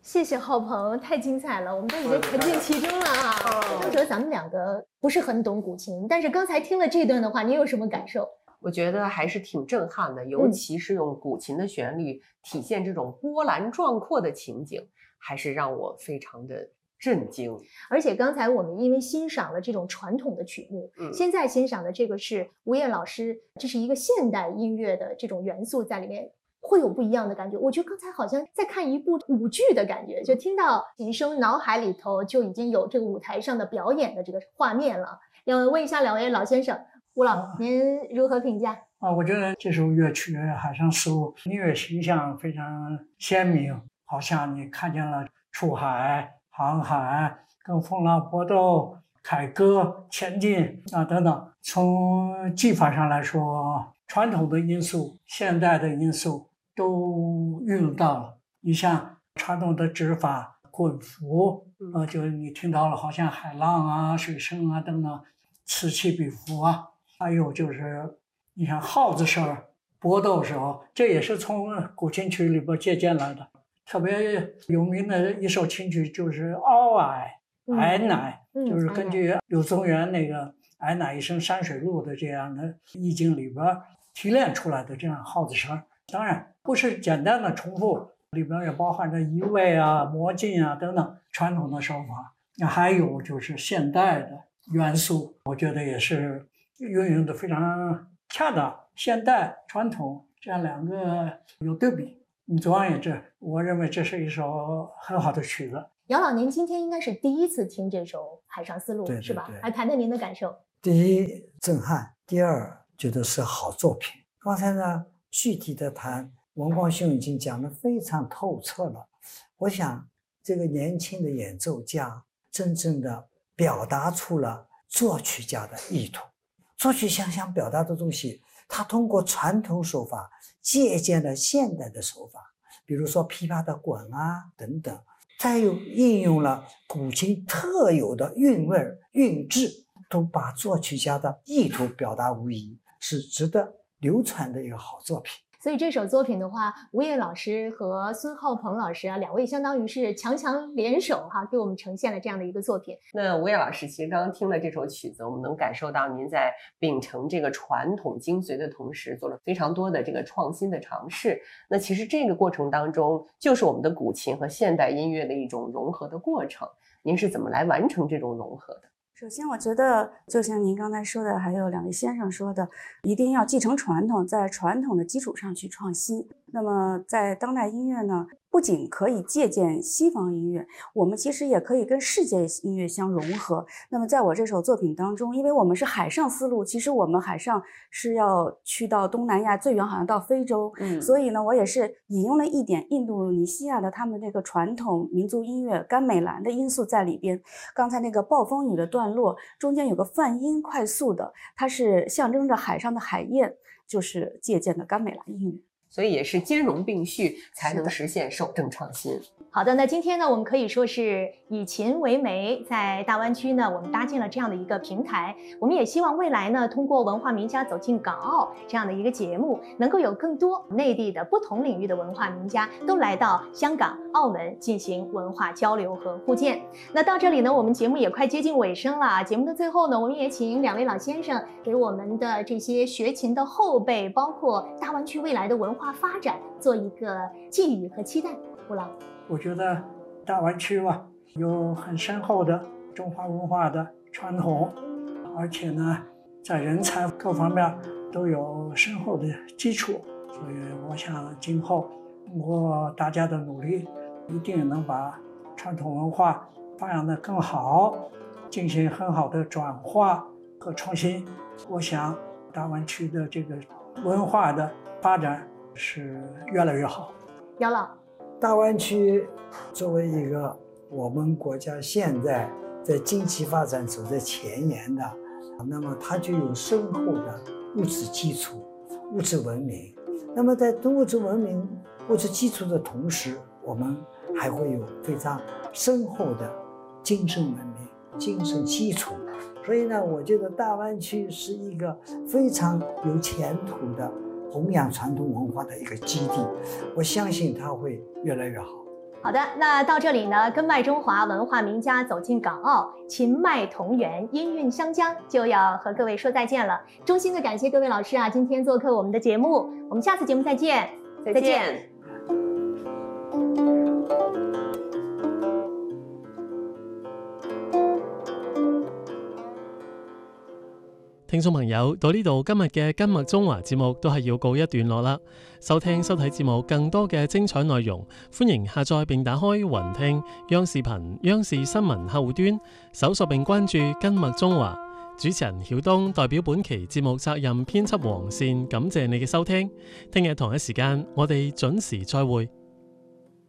谢谢浩鹏，太精彩了，我们都已经沉浸其中了啊。或者咱们两个不是很懂古琴，但是刚才听了这段的话，你有什么感受？ 我觉得还是挺震撼的，尤其是用古琴的旋律体现这种波澜壮阔的情景，还是让我非常的震惊。 而且刚才我们因为欣赏了这种传统的曲目，现在欣赏的这个是吴越老师，这是一个现代音乐的这种元素在里面，会有不一样的感觉。我觉得刚才好像在看一部舞剧的感觉，就听到琴声，脑海里头就已经有这个舞台上的表演的这个画面了。要问一下两位老先生，吴老，您如何评价？ 我觉得这首乐曲《海上丝路》音乐形象非常鲜明，好像你看见了出海、航海、跟风浪搏斗、凯歌、前进等等。从技法上来说，传统的因素、现代的因素都运用到了。你像传统的指法、滚符，就是你听到了，好像海浪啊、水声啊等等，此起彼伏啊。还有就是你像号子声、搏斗时候，这也是从古琴曲里边借鉴来的。特别有名的一首琴曲就是《媪毐乃》，就是根据柳宗元那个“毐乃一声山水路”的这样的意境里边提炼出来的这样号子声。当然不是简单的重复，里边也包含着移位啊、模进啊等等传统的手法。还有就是现代的元素，我觉得也是运用的非常恰当，现代传统这样两个有对比，总而言之，我认为这是一首很好的曲子。 姚老，您今天应该是第一次听这首《海上丝路》，是吧？来谈谈您的感受。 第一，震撼；第二，觉得是好作品。刚才呢，具体的谈，文光兄已经讲得非常透彻了。我想，这个年轻的演奏家真正的表达出了作曲家的意图。作曲家想表达的东西，他通过传统手法借鉴了现代的手法，比如说琵琶的滚啊等等，再又应用了古琴特有的韵味韵致，都把作曲家的意图表达无遗，是值得流传的一个好作品。 所以这首作品的话，吴越老师和孙浩鹏老师两位相当于是强强联手给我们呈现了这样的一个作品。 那吴越老师其实刚刚听了这首曲子，我们能感受到您在秉承这个传统精髓的同时，做了非常多的这个创新的尝试。那其实这个过程当中，就是我们的古琴和现代音乐的一种融合的过程。您是怎么来完成这种融合的？ 首先我觉得就像您刚才说的，还有两位先生说的，一定要继承传统，在传统的基础上去创新。那么在当代音乐呢，不仅可以借鉴西方音乐，我们其实也可以跟世界音乐相融合。那么在我这首作品当中，因为我们是海上丝路，其实我们海上是要去到东南亚，最远好像到非洲，所以呢，我也是引用了一点印度尼西亚的他们那个传统民族音乐甘美兰的因素在里边。刚才那个暴风雨的段落中间有个泛音快速的，它是象征着海上的海燕，就是借鉴的甘美兰音乐。 所以也是兼容并蓄，才能实现守正创新。 好的，那今天呢，我们可以说是以琴为媒，在大湾区呢，我们搭建了这样的一个平台。我们也希望未来呢，通过文化名家走进港澳这样的一个节目，能够有更多内地的不同领域的文化名家都来到香港、澳门进行文化交流和互鉴。那到这里呢，我们节目也快接近尾声了。节目的最后呢，我们也请两位老先生给我们的这些学琴的后辈，包括大湾区未来的文化发展做一个寄语和期待。吴老， 我觉得大湾区吧，有很深厚的中华文化的传统，而且呢，在人才各方面都有深厚的基础，所以我想今后通过大家的努力，一定能把传统文化发扬得更好，进行很好的转化和创新。我想大湾区的这个文化的发展是越来越好。 姚老， 大湾区作为一个我们国家现在在经济发展走在前沿的，那么它就有深厚的物质基础、物质文明。那么在物质文明、物质基础的同时，我们还会有非常深厚的精神文明、精神基础。所以呢，我觉得大湾区是一个非常有前途的弘扬传统文化的一个基地，我相信它会越来越好。 好的，那到这里呢，根脉中华文化名家走进港澳，秦脉同源，音韵相将，就要和各位说再见了。衷心的感谢各位老师啊，今天做客我们的节目，我们下次节目再见， 再见。 聽眾朋友，到呢度今日嘅根脈中華節目都係要告一段落啦。收聽收睇節目更多嘅精彩內容，歡迎下載並打開雲聽、央視頻、央視新聞客戶端，搜索並關注根脈中華。主持人曉東代表本期節目責任編輯黃善，感謝你嘅收聽。聽日同一時間，我哋準時再會。